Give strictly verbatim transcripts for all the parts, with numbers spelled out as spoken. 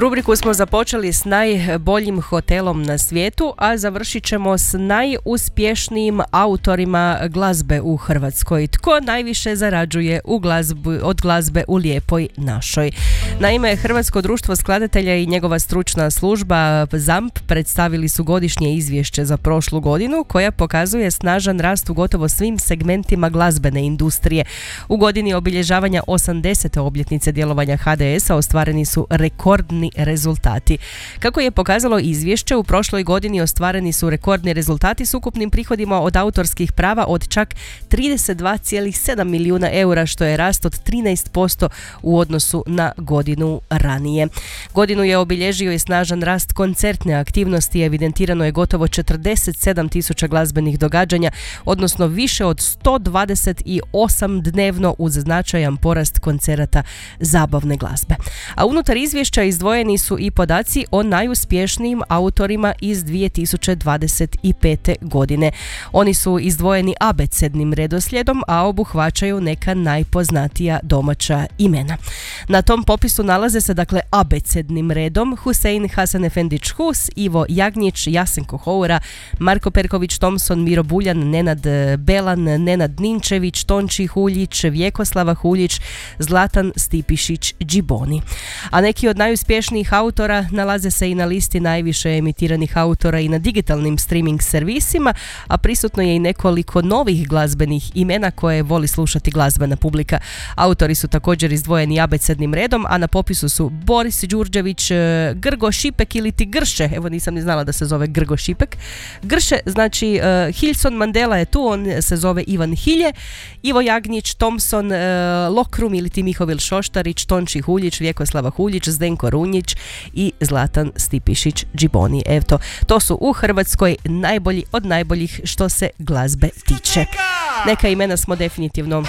Rubriku smo započeli s najboljim hotelom na svijetu, a završit ćemo s najuspješnijim autorima glazbe u Hrvatskoj. Tko najviše zarađuje u glazbu, od glazbe u Lijepoj našoj? Naime, Hrvatsko društvo skladatelja i njegova stručna služba ZAMP predstavili su godišnje izvješće za prošlu godinu koja pokazuje snažan rast u gotovo svim segmentima glazbene industrije. U godini obilježavanja osamdesete obljetnice djelovanja H D S-a ostvareni su rekordni rezultati. Kako je pokazalo izvješće, u prošloj godini ostvareni su rekordni rezultati s ukupnim prihodima od autorskih prava od čak trideset dva zarez sedam milijuna eura, što je rast od trinaest posto u odnosu na godinu ranije. Godinu je obilježio i snažan rast koncertne aktivnosti, evidentirano je gotovo četrdeset sedam tisuća glazbenih događanja, odnosno više od sto dvadeset osam dnevno uz značajan porast koncerata zabavne glazbe. A unutar izvješća izdvojeni su i podaci o najuspješnijim autorima iz dvije tisuće dvadeset pete. godine. Oni su izdvojeni abecednim redoslijedom, a obuhvaćaju neka najpoznatija domaća imena. Na tom popisu nalaze se dakle abecednim redom Husein Hasanefendić Hus, Ivo Jagnjić, Jasenko Houra, Marko Perković Thompson, Miro Buljan, Nenad Belan, Nenad Ninčević, Tonči Huljić, Vjekoslava Huljić, Zlatan Stipišić Džiboni. A neki od najuspješnijih autora nalaze se i na listi najviše emitiranih autora i na digitalnim streaming servisima, a prisutno je i nekoliko novih glazbenih imena koje voli slušati glazbena publika. Autori su također izdvojeni abecednim redom, a na popisu su Boris Đurđević, Grgo Šipek ili ti Grše, evo nisam ni znala da se zove Grgo Šipek. Grše, znači uh, Hilson Mandela je tu, on se zove Ivan Hilje, Ivo Jagnjić, Thompson, uh, Lokrum ili ti Mihovil Šoštarić, Tonči Huljić, Vjekoslava Huljić, Zdenko Runjić i Zlatan Stipišić Džiboni. Eto, to su u Hrvatskoj najbolji od najboljih što se glazbe tiče. Neka imena smo definitivno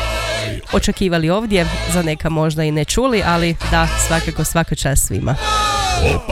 očekivali ovdje, za neka možda i ne čuli, ali da, svakako svaka čast svima.